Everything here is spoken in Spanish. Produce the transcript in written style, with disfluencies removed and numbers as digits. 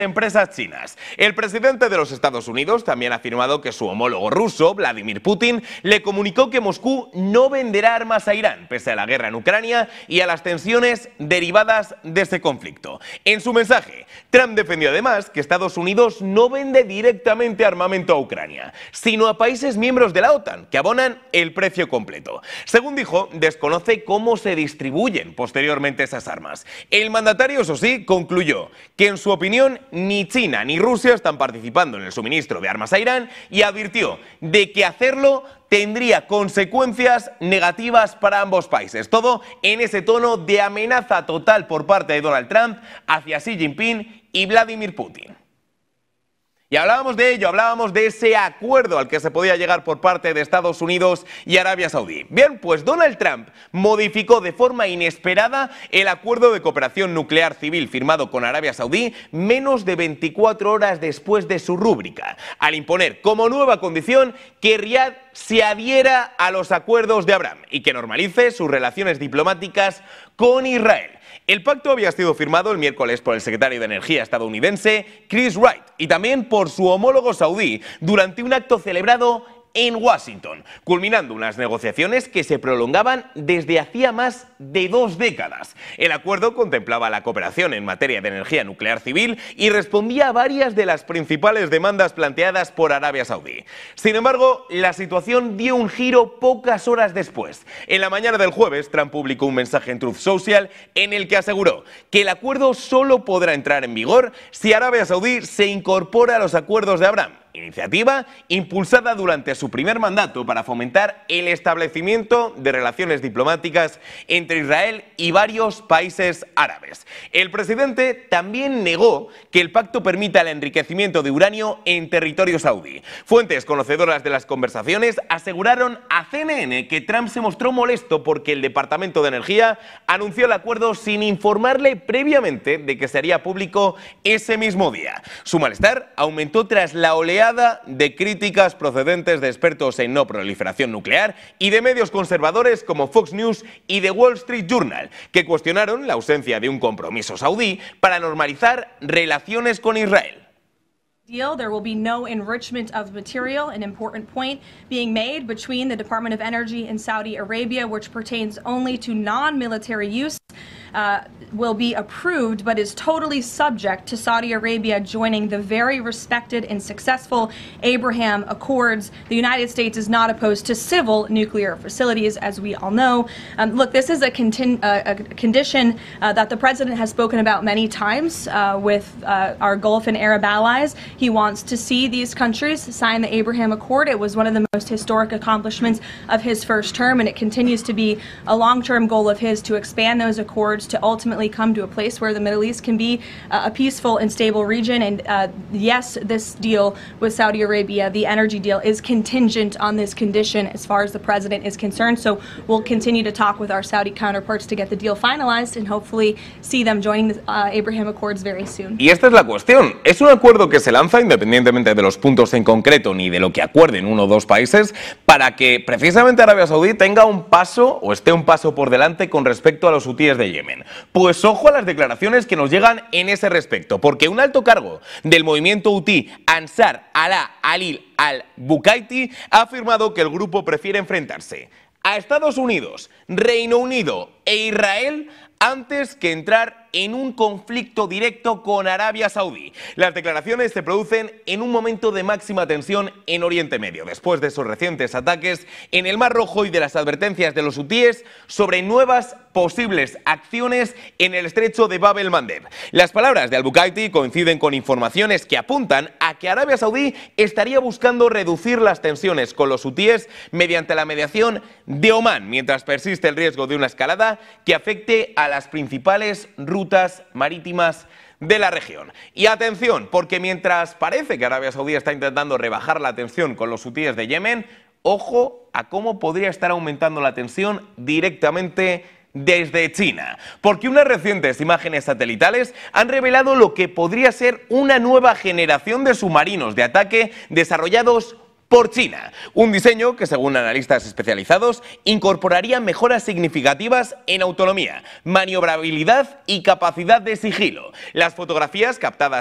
empresas chinas. El presidente de los Estados Unidos también ha afirmado que su homólogo ruso, Vladimir Putin, le comunicó que Moscú no venderá armas a Irán, pese a la guerra en Ucrania y a las tensiones derivadas de ese conflicto. En su mensaje, Trump defendió además que Estados Unidos no vende directamente armamento a Ucrania, sino a países miembros de la OTAN, que abonan el precio completo. Según dijo, desconoce cómo se distribuyen posteriormente esas armas. El mandatario, eso sí, concluyó que en su opinión ni China ni Rusia están participando en el suministro de armas a Irán y advirtió de que hacerlo tendría consecuencias negativas para ambos países. Todo en ese tono de amenaza total por parte de Donald Trump hacia Xi Jinping y Vladimir Putin. Y hablábamos de ello, hablábamos de ese acuerdo al que se podía llegar por parte de Estados Unidos y Arabia Saudí. Bien, pues Donald Trump modificó de forma inesperada el acuerdo de cooperación nuclear civil firmado con Arabia Saudí menos de 24 horas después de su rúbrica, al imponer como nueva condición que Riad se adhiera a los acuerdos de Abraham y que normalice sus relaciones diplomáticas con Israel. El pacto había sido firmado el miércoles por el secretario de Energía estadounidense Chris Wright y también por su homólogo saudí durante un acto celebrado en Washington, culminando unas negociaciones que se prolongaban desde hacía más de 2 décadas. El acuerdo contemplaba la cooperación en materia de energía nuclear civil y respondía a varias de las principales demandas planteadas por Arabia Saudí. Sin embargo, la situación dio un giro pocas horas después. En la mañana del jueves, Trump publicó un mensaje en Truth Social en el que aseguró que el acuerdo solo podrá entrar en vigor si Arabia Saudí se incorpora a los acuerdos de Abraham, iniciativa impulsada durante su primer mandato para fomentar el establecimiento de relaciones diplomáticas entre Israel y varios países árabes. El presidente también negó que el pacto permita el enriquecimiento de uranio en territorio saudí. Fuentes conocedoras de las conversaciones aseguraron a CNN que Trump se mostró molesto porque el Departamento de Energía anunció el acuerdo sin informarle previamente de que se haría público ese mismo día. Su malestar aumentó tras la oleada de críticas procedentes de expertos en no proliferación nuclear y de medios conservadores como Fox News y The Wall Street Journal, que cuestionaron la ausencia de un compromiso saudí para normalizar relaciones con Israel. There will be no enrichment of material, an important point being made between the Department of Energy and Saudi Arabia, which pertains only to non-military use. Will be approved but is totally subject to Saudi Arabia joining the very respected and successful Abraham Accords. The United States is not opposed to civil nuclear facilities, as we all know. Look, this is a condition that the President has spoken about many times with our Gulf and Arab allies. He wants to see these countries sign the Abraham Accord. It was one of the most historic accomplishments of his first term, and it continues to be a long-term goal of his to expand those accords to ultimately come to a place where the Middle East can be a peaceful and stable region. And yes, this deal with Saudi Arabia, the energy deal, is contingent on this condition as far as the President is concerned. So we'll continue to talk with our Saudi counterparts to get the deal finalized and hopefully see them joining the Abraham Accords very soon. Y esta es la cuestión. Es un acuerdo que se lanza independientemente de los puntos en concreto ni de lo que acuerden uno o dos países para que precisamente Arabia Saudí tenga un paso o esté un paso por delante con respecto a los hutíes de Yemen. Pues ojo a las declaraciones que nos llegan en ese respecto, porque un alto cargo del movimiento hutí, Ansar Allah al-Bukaiti, ha afirmado que el grupo prefiere enfrentarse a Estados Unidos, Reino Unido e Israel antes que entrar en un conflicto directo con Arabia Saudí. Las declaraciones se producen en un momento de máxima tensión en Oriente Medio, después de esos recientes ataques en el Mar Rojo y de las advertencias de los hutíes sobre nuevas posibles acciones en el estrecho de Bab el-Mandeb. Las palabras de al-Bukaiti coinciden con informaciones que apuntan a que Arabia Saudí estaría buscando reducir las tensiones con los hutíes mediante la mediación de Omán, mientras persiste el riesgo de una escalada que afecte a las principales rutas marítimas de la región. Y atención, porque mientras parece que Arabia Saudí está intentando rebajar la tensión con los hutíes de Yemen, ojo a cómo podría estar aumentando la tensión directamente desde China, porque unas recientes imágenes satelitales han revelado lo que podría ser una nueva generación de submarinos de ataque desarrollados por China. Un diseño que, según analistas especializados, incorporaría mejoras significativas en autonomía, maniobrabilidad y capacidad de sigilo. Las fotografías captadas